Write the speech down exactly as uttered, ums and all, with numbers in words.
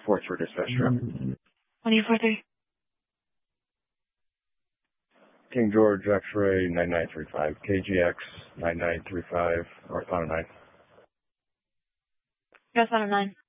four three dispatch room. one eight four three. King George X-ray nine nine three five, K G X nine nine three five, North Mountain nine. North Mountain nine.